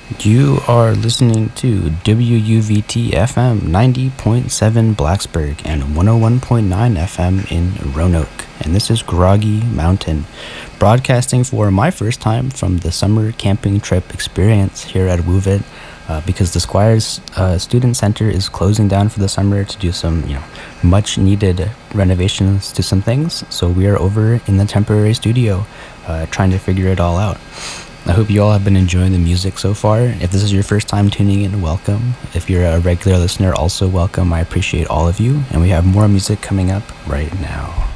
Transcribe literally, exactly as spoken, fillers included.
You are listening to W U V T F M ninety point seven Blacksburg and one oh one point nine F M in Roanoke. And this is Groggy Mountain, broadcasting for my first time from the summer camping trip experience here at WUVIT, uh, because the Squires uh, Student Center is closing down for the summer to do some, you know, much needed renovations to some things. So we are over in the temporary studio, uh, trying to figure it all out. I hope you all have been enjoying the music so far. If this is your first time tuning in, welcome. If you're a regular listener, also welcome. I appreciate all of you. And we have more music coming up right now.